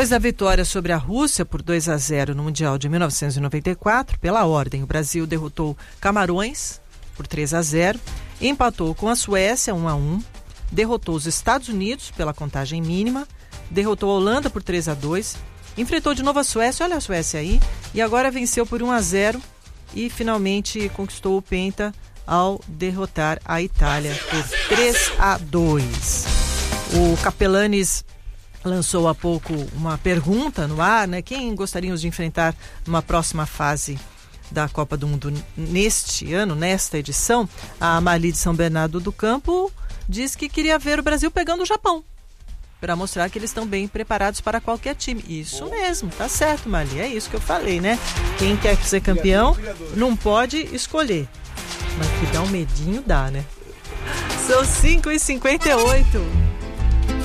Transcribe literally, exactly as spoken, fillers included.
Depois da vitória sobre a Rússia por dois a zero no Mundial de mil novecentos e noventa e quatro, pela ordem, o Brasil derrotou Camarões por três a zero, empatou com a Suécia um a um, derrotou os Estados Unidos pela contagem mínima, derrotou a Holanda por três a dois, enfrentou de novo a Suécia, olha a Suécia aí, e agora venceu por um a zero e finalmente conquistou o Penta ao derrotar a Itália por três a dois. O Capelanes lançou há pouco uma pergunta no ar, né? Quem gostariam de enfrentar numa próxima fase da Copa do Mundo neste ano, nesta edição? A Marli de São Bernardo do Campo diz que queria ver o Brasil pegando o Japão, para mostrar que eles estão bem preparados para qualquer time. Isso mesmo, tá certo, Marli, é isso que eu falei, né? Quem quer ser campeão não pode escolher, mas que dá um medinho dá, né? São cinco e cinquenta e oito.